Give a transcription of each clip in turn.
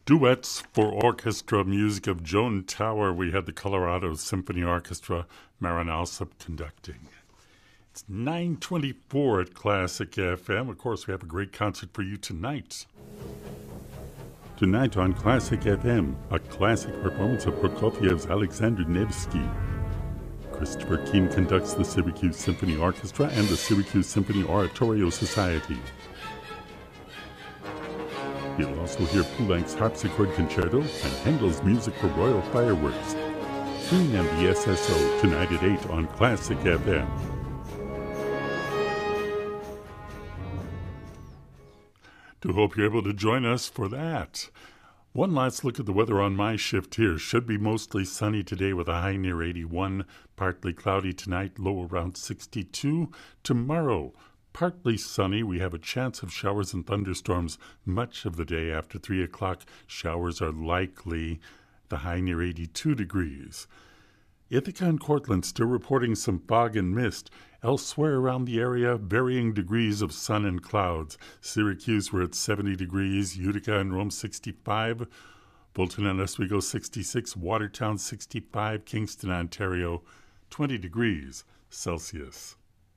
Duets for orchestra, music of Joan Tower. We had the Colorado Symphony Orchestra, Marin Alsop conducting. It's 9:24 at Classic FM. Of course, we have a great concert for you tonight. Tonight on Classic FM, a classic performance of Prokofiev's Alexander Nevsky. Christopher Keane conducts the Syracuse Symphony Orchestra and the Syracuse Symphony Oratorio Society. You'll also hear Poulenc's Harpsichord Concerto and Handel's music for Royal Fireworks. Queen and the SSO tonight at 8 on Classic FM. Do hope you're able to join us for that. One last look at the weather on my shift here. Should be mostly sunny today with a high near 81. Partly cloudy tonight, low around 62. Tomorrow, partly sunny. We have a chance of showers and thunderstorms much of the day after 3 o'clock. Showers are likely. The high near 82 degrees. Ithaca and Cortland still reporting some fog and mist. Elsewhere around the area, varying degrees of sun and clouds. Syracuse, we're at 70 degrees. Utica and Rome, 65. Fulton and Oswego, 66. Watertown, 65. Kingston, Ontario, 20 degrees Celsius.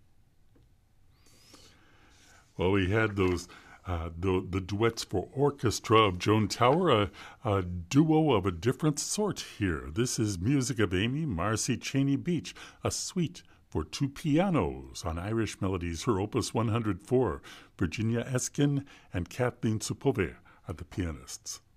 Well, we had those the duets for orchestra of Joan Tower, a duo of a different sort here. This is music of Amy Marcy Cheney Beach, a suite for two pianos on Irish Melodies, her opus 104. Virginia Eskin and Kathleen Supove are the pianists.